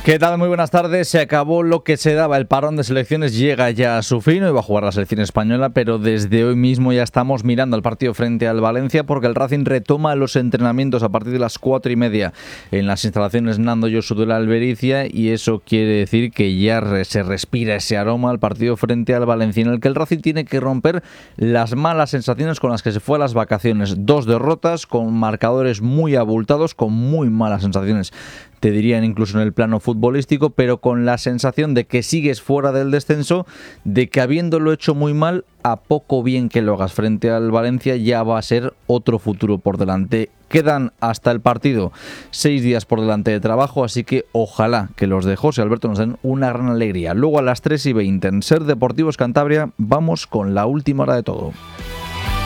¿Qué tal? Muy buenas tardes. Se acabó lo que se daba. El parón de selecciones llega ya a su fin. Hoy va a jugar la selección española, pero desde hoy mismo ya estamos mirando al partido frente al Valencia, porque el Racing retoma los entrenamientos a partir de las 4:30 en las instalaciones Nando Josu de la Albericia, y eso quiere decir que ya se respira ese aroma al partido frente al Valencia, en el que el Racing tiene que romper las malas sensaciones con las que se fue a las vacaciones. 2 derrotas con marcadores muy abultados, con muy malas sensaciones, te dirían incluso en el plano futbolístico, pero con la sensación de que sigues fuera del descenso, de que habiéndolo hecho muy mal, a poco bien que lo hagas frente al Valencia, ya va a ser otro futuro por delante. Quedan hasta el partido 6 días por delante de trabajo, así que ojalá que los de José Alberto nos den una gran alegría. Luego a las 3:20 en Ser Deportivos Cantabria vamos con la última hora de todo.